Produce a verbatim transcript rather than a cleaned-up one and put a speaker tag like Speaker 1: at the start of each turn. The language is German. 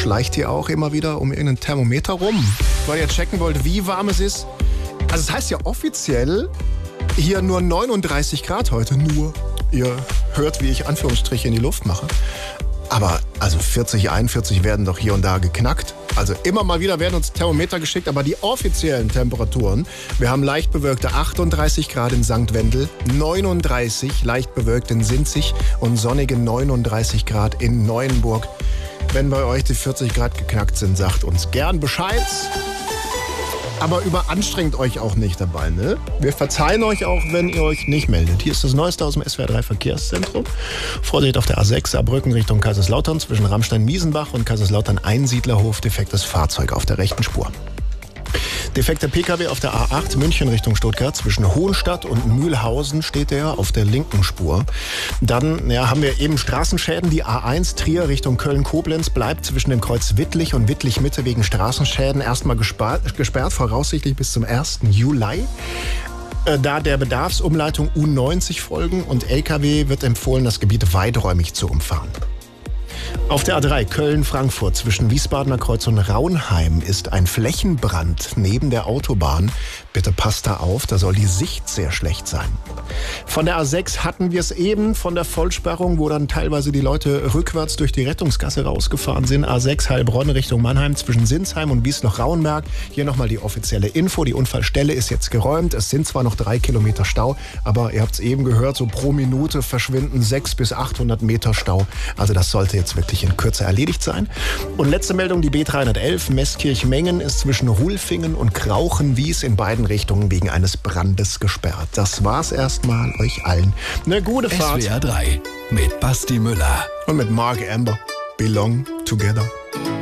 Speaker 1: schleicht ihr auch immer wieder um irgendein Thermometer rum, weil ihr checken wollt, wie warm es ist? Also es heißt ja offiziell hier nur neununddreißig Grad heute, nur. Ihr hört, wie ich Anführungsstriche in die Luft mache. Aber also vierzig, einundvierzig werden doch hier und da geknackt. Also immer mal wieder werden uns Thermometer geschickt, aber die offiziellen Temperaturen, wir haben leicht bewölkte achtunddreißig Grad in Sankt Wendel, neununddreißig leicht bewölkt in Sinzig und sonnige neununddreißig Grad in Neuenburg. Wenn bei euch die vierzig Grad geknackt sind, sagt uns gern Bescheid. Aber überanstrengt euch auch nicht dabei, ne? Wir verzeihen euch auch, wenn ihr euch nicht meldet. Hier ist das Neueste aus dem S W R drei Verkehrszentrum. Vorsicht auf der A sechs, Saarbrücken Richtung Kaiserslautern zwischen Ramstein-Miesenbach und Kaiserslautern-Einsiedlerhof. Defektes Fahrzeug auf der rechten Spur. Defekter P K W auf der A acht München Richtung Stuttgart. Zwischen Hohenstadt und Mühlhausen steht der auf der linken Spur. Dann ja, haben wir eben Straßenschäden. Die A eins Trier Richtung Köln-Koblenz bleibt zwischen dem Kreuz Wittlich und Wittlich-Mitte wegen Straßenschäden erstmal gesperrt, gesperrt voraussichtlich bis zum ersten Juli. Da der Bedarfsumleitung U neunzig folgen und L K W wird empfohlen, das Gebiet weiträumig zu umfahren. Auf der A drei Köln-Frankfurt zwischen Wiesbadener Kreuz und Raunheim ist ein Flächenbrand neben der Autobahn. Bitte passt da auf, da soll die Sicht sehr schlecht sein. Von der A sechs hatten wir es eben, von der Vollsperrung, wo dann teilweise die Leute rückwärts durch die Rettungsgasse rausgefahren sind. A sechs Heilbronn Richtung Mannheim zwischen Sinsheim und Wiesloch-Rauenberg. Hier nochmal die offizielle Info. Die Unfallstelle ist jetzt geräumt. Es sind zwar noch drei Kilometer Stau, aber ihr habt es eben gehört, so pro Minute verschwinden sechshundert bis achthundert Meter Stau. Also das sollte jetzt wirklich in Kürze erledigt sein. Und letzte Meldung, die B dreihundertelf Meßkirch-Mengen ist zwischen Rulfingen und Krauchenwies in beiden Richtungen wegen eines Brandes gesperrt. Das war's erstmal. Euch allen eine gute Fahrt.
Speaker 2: S W R drei mit Basti Müller
Speaker 1: und mit Mark Amber. Belong Together.